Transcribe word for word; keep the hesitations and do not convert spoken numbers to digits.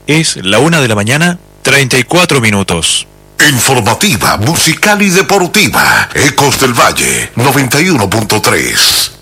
Es la una de la mañana, treinta y cuatro minutos. Informativa, musical y deportiva. Ecos del Valle, noventa y uno punto tres.